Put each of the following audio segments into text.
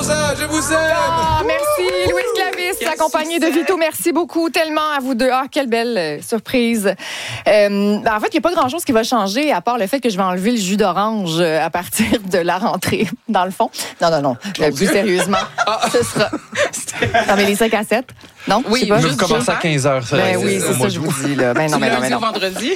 ça, je vous aime. Oh, merci, Louise Clavis, accompagnée de Vito. Merci beaucoup, tellement à vous deux. Ah, quelle belle surprise. En fait, il n'y a pas grand-chose qui va changer, à part le fait que je vais enlever le jus d'orange à partir de la rentrée, dans le fond. Non. Plus sérieusement, ce sera... Non, mais les 5 à 7, non? Oui, je vais commencer à 15h. Oui, c'est ça, je vous dis. Là. Non. Vendredi.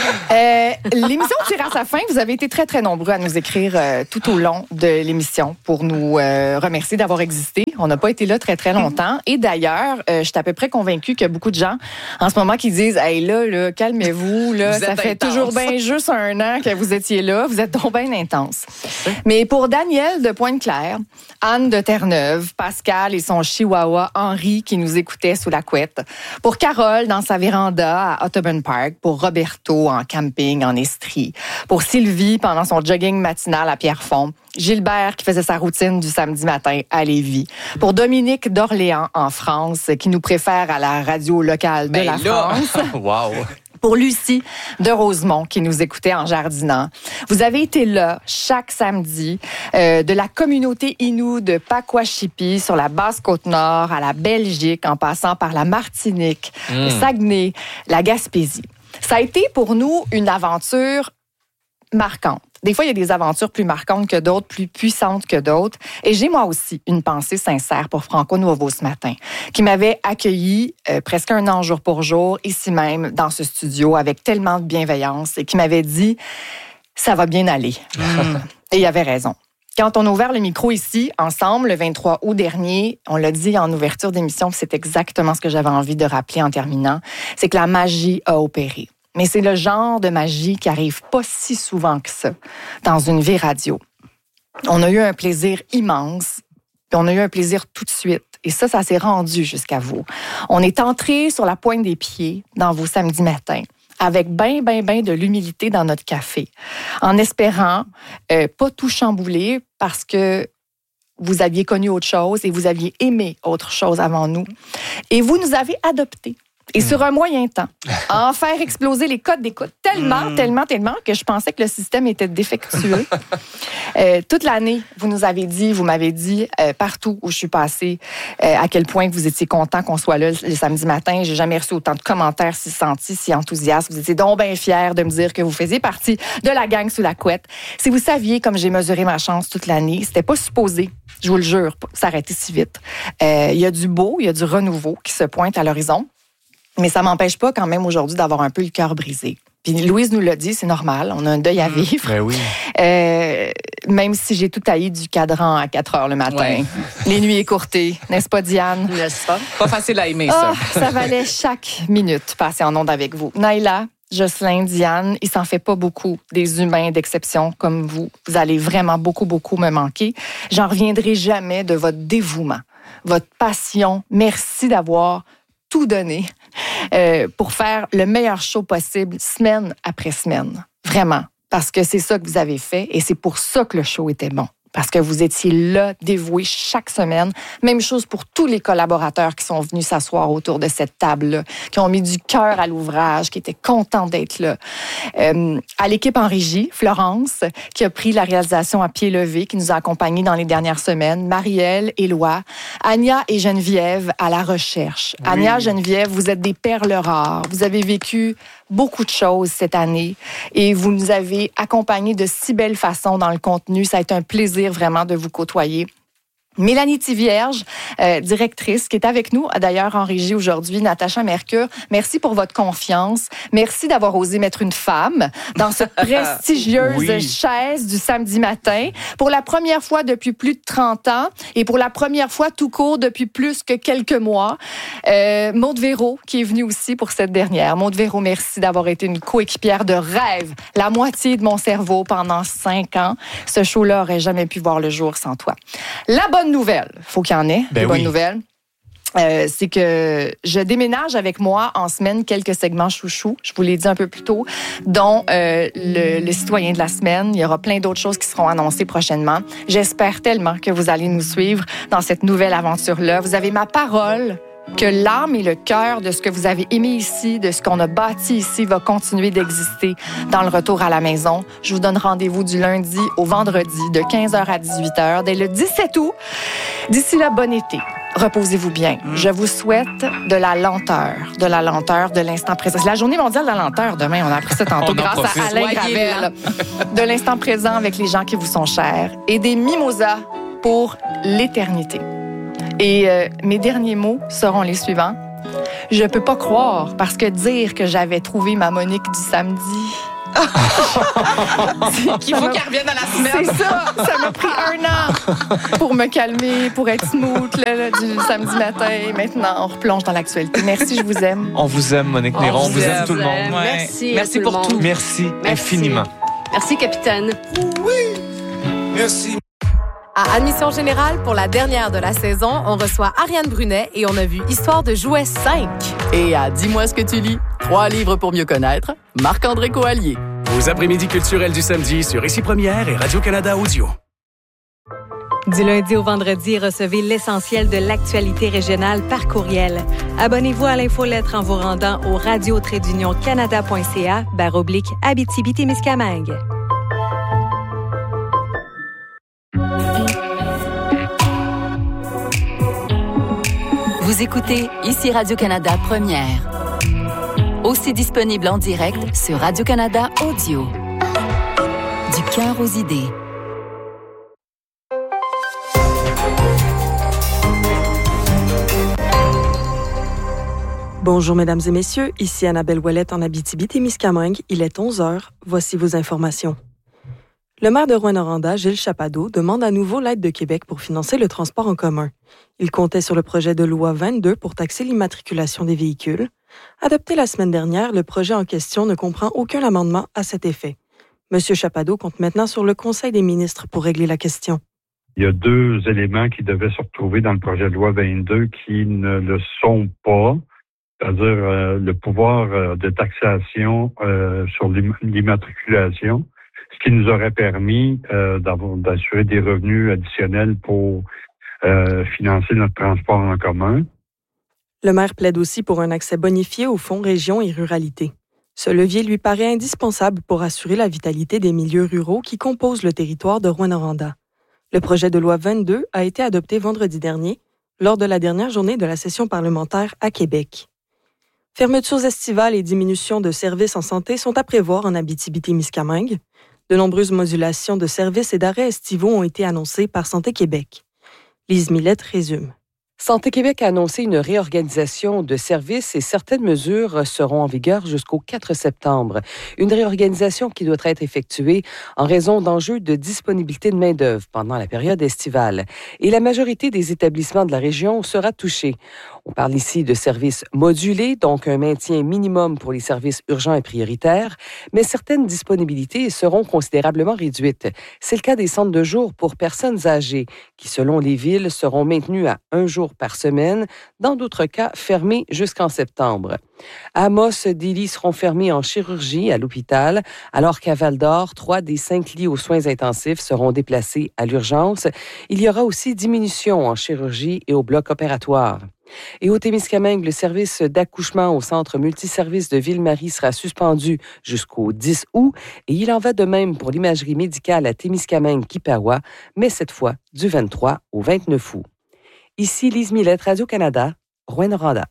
L'émission tire à sa fin. Vous avez été très, très nombreux à nous écrire tout au long de l'émission pour nous remercier d'avoir existé. On n'a pas été là très, très longtemps. Et d'ailleurs, je suis à peu près convaincue qu'il y a beaucoup de gens en ce moment qui disent « Hey, là, calmez-vous. Là, ça fait toujours bien juste 1 an que vous étiez là. Vous êtes donc bien intense. » Mais pour Daniel de Pointe-Claire, Anne de Terre-Neuve, Pascal et son chihuahua Henri qui nous écoutait sous la couette, pour Carole dans sa véranda à Audubon Park, pour Roberto en camping en Estrie, pour Sylvie pendant son jogging matinal à Pierrefonds, Gilbert qui faisait sa routine du samedi matin à Lévis, pour Dominique d'Orléans en France qui nous préfère à la radio locale de France. Wow. Pour Lucie de Rosemont qui nous écoutait en jardinant. Vous avez été là chaque samedi de la communauté Innu de Pakwashipi sur la Basse-Côte-Nord à la Belgique en passant par la Martinique, le Saguenay, la Gaspésie. Ça a été pour nous une aventure marquante. Des fois, il y a des aventures plus marquantes que d'autres, plus puissantes que d'autres. Et j'ai moi aussi une pensée sincère pour Franco Nuovo ce matin, qui m'avait accueilli presque 1 an jour pour jour, ici même, dans ce studio, avec tellement de bienveillance, et qui m'avait dit « ça va bien aller ». Et il avait raison. Quand on a ouvert le micro ici, ensemble, le 23 août dernier, on l'a dit en ouverture d'émission, c'est exactement ce que j'avais envie de rappeler en terminant, c'est que la magie a opéré. Mais c'est le genre de magie qui arrive pas si souvent que ça dans une vie radio. On a eu un plaisir immense, puis on a eu un plaisir tout de suite. Et ça s'est rendu jusqu'à vous. On est entré sur la pointe des pieds dans vos samedis matins, avec ben de l'humilité dans notre café, en espérant pas tout chambouler parce que vous aviez connu autre chose et vous aviez aimé autre chose avant nous. Et vous nous avez adoptés. Et sur un moyen temps, à en faire exploser les codes d'écoute tellement que je pensais que le système était défectueux. Toute l'année, vous m'avez dit partout où je suis passée, à quel point vous étiez content qu'on soit là le samedi matin. J'ai jamais reçu autant de commentaires si sentis, si enthousiastes. Vous étiez donc bien fiers de me dire que vous faisiez partie de la gang sous la couette. Si vous saviez comme j'ai mesuré ma chance toute l'année, c'était pas supposé, je vous le jure, s'arrêter si vite. Il y a du beau, il y a du renouveau qui se pointe à l'horizon. Mais ça m'empêche pas quand même aujourd'hui d'avoir un peu le cœur brisé. Puis Louise nous l'a dit, c'est normal, on a un deuil à vivre. Ben oui. Même si j'ai tout taillé du cadran à 4 heures le matin. Ouais. Les nuits écourtées, n'est-ce pas, Diane? N'est-ce pas? Pas facile à aimer, ça. Ça valait chaque minute passée en ondes avec vous. Naïla, Jocelyn, Diane, il s'en fait pas beaucoup des humains d'exception comme vous. Vous allez vraiment beaucoup me manquer. J'en reviendrai jamais de votre dévouement, votre passion. Merci d'avoir tout donné pour faire le meilleur show possible, semaine après semaine. Vraiment. Parce que c'est ça que vous avez fait et c'est pour ça que le show était bon. Parce que vous étiez là, dévoués chaque semaine. Même chose pour tous les collaborateurs qui sont venus s'asseoir autour de cette table-là, qui ont mis du cœur à l'ouvrage, qui étaient contents d'être là. À l'équipe en régie, Florence, qui a pris la réalisation à pied levé, qui nous a accompagnés dans les dernières semaines, Marielle, Éloi, Anya et Geneviève à la recherche. Oui. Anya, Geneviève, vous êtes des perles rares. Vous avez vécu beaucoup de choses cette année et vous nous avez accompagnés de si belle façon dans le contenu. Ça a été un plaisir vraiment de vous côtoyer. Mélanie Thivierge, directrice, qui est avec nous, d'ailleurs, en régie aujourd'hui, Natacha Mercure. Merci pour votre confiance. Merci d'avoir osé mettre une femme dans cette prestigieuse chaise du samedi matin. Pour la première fois depuis plus de 30 ans et pour la première fois tout court depuis plus que quelques mois. Maude Véro, qui est venue aussi pour cette dernière. Maude Véro, merci d'avoir été une coéquipière de rêve, la moitié de mon cerveau pendant 5 ans. Ce show-là aurait jamais pu voir le jour sans toi. La bonne nouvelle, faut qu'il y en ait, des bonnes nouvelles. C'est que je déménage avec moi en semaine quelques segments chouchous, je vous l'ai dit un peu plus tôt, dont le citoyen de la semaine. Il y aura plein d'autres choses qui seront annoncées prochainement. J'espère tellement que vous allez nous suivre dans cette nouvelle aventure-là. Vous avez ma parole que l'âme et le cœur de ce que vous avez aimé ici, de ce qu'on a bâti ici, va continuer d'exister dans le retour à la maison. Je vous donne rendez-vous du lundi au vendredi de 15h à 18h dès le 17 août. D'ici là, bon été. Reposez-vous bien. Je vous souhaite de la lenteur, de l'instant présent. C'est la journée mondiale de la lenteur demain. On a appris ça tantôt grâce à Alain Gravel. De l'instant présent avec les gens qui vous sont chers et des mimosas pour l'éternité. Et mes derniers mots seront les suivants. Je peux pas croire, parce que dire que j'avais trouvé ma Monique du samedi... Qu'il faut qu'elle revienne dans la semaine. C'est ça. Ça m'a pris 1 an pour me calmer, pour être smooth là, du samedi matin. Maintenant, on replonge dans l'actualité. Merci, je vous aime. On vous aime, Monique Néron. On vous aime tout le monde. Ouais. Merci pour tout. Merci infiniment. Merci, capitaine. Oui, merci. À Admission Générale, pour la dernière de la saison, on reçoit Ariane Brunet et on a vu Histoire de jouets 5. Et à Dis-moi ce que tu lis, 3 livres pour mieux connaître, Marc-André Coallier. Vos après-midi culturels du samedi sur Ici Première et Radio-Canada Audio. Du lundi au vendredi, recevez l'essentiel de l'actualité régionale par courriel. Abonnez-vous à l'infolettre en vous rendant au radio-canada.ca/Abitibi-Témiscamingue. Vous écoutez Ici Radio-Canada Première. Aussi disponible en direct sur Radio-Canada Audio. Du cœur aux idées. Bonjour mesdames et messieurs, ici Annabelle Ouellette en Abitibi-Témiscamingue. Il est 11h, voici vos informations. Le maire de Rouyn-Noranda, Gilles Chapado, demande à nouveau l'aide de Québec pour financer le transport en commun. Il comptait sur le projet de loi 22 pour taxer l'immatriculation des véhicules. Adopté la semaine dernière, le projet en question ne comprend aucun amendement à cet effet. M. Chapado compte maintenant sur le Conseil des ministres pour régler la question. Il y a 2 éléments qui devaient se retrouver dans le projet de loi 22 qui ne le sont pas, c'est-à-dire le pouvoir de taxation sur l'immatriculation, ce qui nous aurait permis d'assurer des revenus additionnels pour financer notre transport en commun. Le maire plaide aussi pour un accès bonifié au fonds région et ruralité. Ce levier lui paraît indispensable pour assurer la vitalité des milieux ruraux qui composent le territoire de Rouyn-Noranda. Le projet de loi 22 a été adopté vendredi dernier, lors de la dernière journée de la session parlementaire à Québec. Fermetures estivales et diminution de services en santé sont à prévoir en Abitibi-Témiscamingue. De nombreuses modulations de services et d'arrêts estivaux ont été annoncées par Santé Québec. Lise Millette résume. Santé Québec a annoncé une réorganisation de services et certaines mesures seront en vigueur jusqu'au 4 septembre. Une réorganisation qui doit être effectuée en raison d'enjeux de disponibilité de main-d'œuvre pendant la période estivale. Et la majorité des établissements de la région sera touchée. On parle ici de services modulés, donc un maintien minimum pour les services urgents et prioritaires, mais certaines disponibilités seront considérablement réduites. C'est le cas des centres de jour pour personnes âgées, qui, selon les villes, seront maintenus à 1 jour par semaine, dans d'autres cas fermés jusqu'en septembre. À Amos, des lits seront fermés en chirurgie à l'hôpital, alors qu'à Val-d'Or, 3 des 5 lits aux soins intensifs seront déplacés à l'urgence. Il y aura aussi diminution en chirurgie et au bloc opératoire. Et au Témiscamingue, le service d'accouchement au centre multiservice de Ville-Marie sera suspendu jusqu'au 10 août et il en va de même pour l'imagerie médicale à Témiscamingue-Kipawa, mais cette fois du 23 au 29 août. Ici Lise Millette, Radio-Canada, Rouyn-Noranda.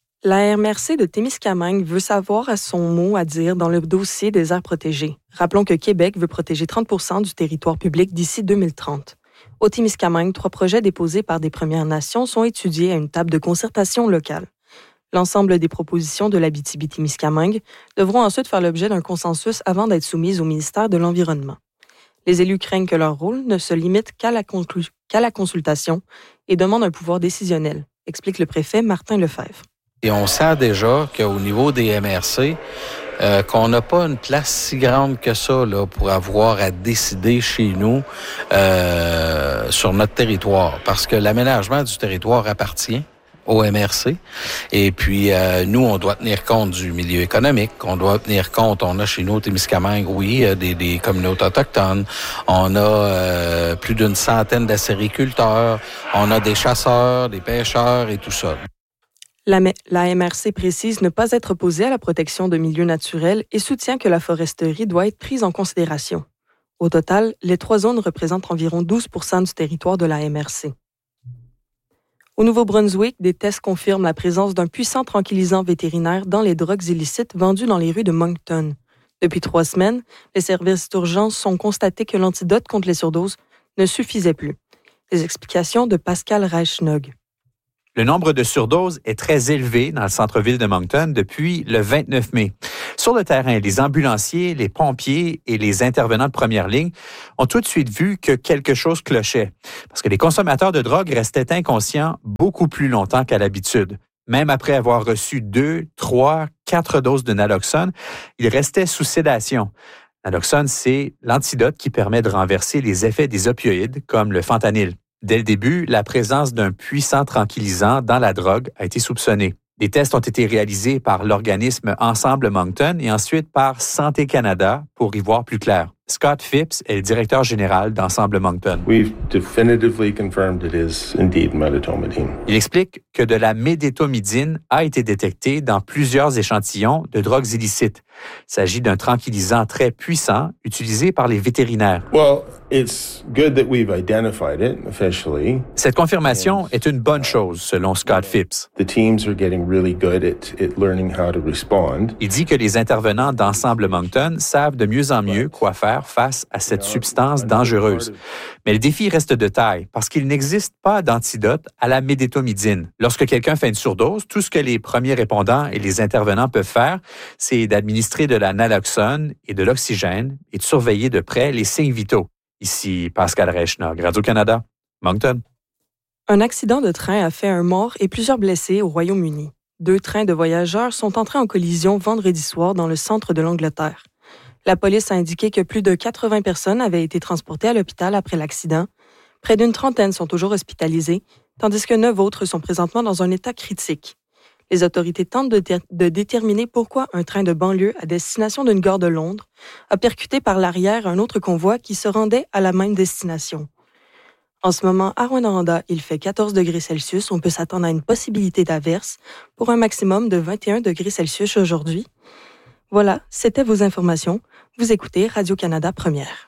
La MRC de Témiscamingue veut savoir à son mot à dire dans le dossier des aires protégées. Rappelons que Québec veut protéger 30% du territoire public d'ici 2030. Au Témiscamingue, 3 projets déposés par des Premières Nations sont étudiés à une table de concertation locale. L'ensemble des propositions de l'Abitibi-Témiscamingue devront ensuite faire l'objet d'un consensus avant d'être soumises au ministère de l'Environnement. Les élus craignent que leur rôle ne se limite qu'à la consultation et demandent un pouvoir décisionnel, explique le préfet Martin Lefebvre. Et on sent déjà qu'au niveau des MRC, qu'on n'a pas une place si grande que ça là, pour avoir à décider chez nous sur notre territoire. Parce que l'aménagement du territoire appartient au MRC. Et puis, nous, on doit tenir compte du milieu économique. On doit tenir compte, on a chez nous au Témiscamingue, oui, des communautés autochtones. On a plus d'une centaine d'acériculteurs. On a des chasseurs, des pêcheurs et tout ça. La MRC précise ne pas être opposée à la protection de milieux naturels et soutient que la foresterie doit être prise en considération. Au total, les 3 zones représentent environ 12% du territoire de la MRC. Au Nouveau-Brunswick, des tests confirment la présence d'un puissant tranquillisant vétérinaire dans les drogues illicites vendues dans les rues de Moncton. Depuis 3 semaines, les services d'urgence ont constaté que l'antidote contre les surdoses ne suffisait plus. Les explications de Pascal Reichnog. Le nombre de surdoses est très élevé dans le centre-ville de Moncton depuis le 29 mai. Sur le terrain, les ambulanciers, les pompiers et les intervenants de première ligne ont tout de suite vu que quelque chose clochait. Parce que les consommateurs de drogue restaient inconscients beaucoup plus longtemps qu'à l'habitude. Même après avoir reçu 2, 3, 4 doses de naloxone, ils restaient sous sédation. Naloxone, c'est l'antidote qui permet de renverser les effets des opioïdes, comme le fentanyl. Dès le début, la présence d'un puissant tranquillisant dans la drogue a été soupçonnée. Des tests ont été réalisés par l'organisme Ensemble Moncton et ensuite par Santé Canada pour y voir plus clair. Scott Phipps est le directeur général d'Ensemble Moncton. We've definitively confirmed it is indeed medetomidine. Il explique que de la médétomidine a été détectée dans plusieurs échantillons de drogues illicites. Il s'agit d'un tranquillisant très puissant utilisé par les vétérinaires. Well, it's good that we've identified it officially. Cette confirmation est une bonne chose, selon Scott Phipps. The teams are getting really good at learning how to respond. Il dit que les intervenants d'Ensemble Moncton savent de mieux en mieux quoi faire face à cette substance dangereuse. Mais le défi reste de taille parce qu'il n'existe pas d'antidote à la médétomidine. Lorsque quelqu'un fait une surdose, tout ce que les premiers répondants et les intervenants peuvent faire, c'est d'administrer de la naloxone et de l'oxygène et de surveiller de près les signes vitaux. Ici Pascal Reichnog, Radio-Canada, Moncton. Un accident de train a fait un mort et plusieurs blessés au Royaume-Uni. 2 trains de voyageurs sont entrés en collision vendredi soir dans le centre de l'Angleterre. La police a indiqué que plus de 80 personnes avaient été transportées à l'hôpital après l'accident. Près d'une trentaine sont toujours hospitalisées, tandis que 9 autres sont présentement dans un état critique. Les autorités tentent de déterminer pourquoi un train de banlieue à destination d'une gare de Londres a percuté par l'arrière un autre convoi qui se rendait à la même destination. En ce moment, à Rwanda, il fait 14 degrés Celsius. On peut s'attendre à une possibilité d'averse pour un maximum de 21 degrés Celsius aujourd'hui. Voilà, c'était vos informations. Vous écoutez Radio-Canada Première.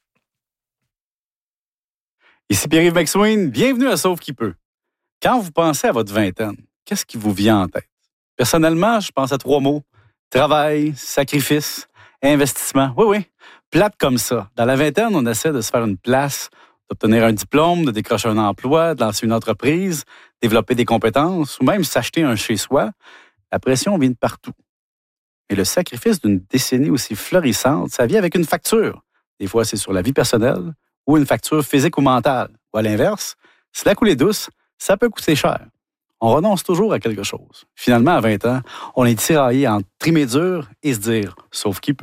Ici Pierre-Yves McSween, bienvenue à Sauve qui peut. Quand vous pensez à votre vingtaine, qu'est-ce qui vous vient en tête? Personnellement, je pense à 3 mots. Travail, sacrifice, investissement. Oui, plate comme ça. Dans la vingtaine, on essaie de se faire une place, d'obtenir un diplôme, de décrocher un emploi, de lancer une entreprise, développer des compétences ou même s'acheter un chez-soi. La pression vient de partout. Et le sacrifice d'une décennie aussi florissante, ça vient avec une facture. Des fois, c'est sur la vie personnelle ou une facture physique ou mentale. Ou à l'inverse, si la coulée douce, ça peut coûter cher. On renonce toujours à quelque chose. Finalement, à 20 ans, on est tiraillé entre trimer dur et se dire « sauf qui peut ».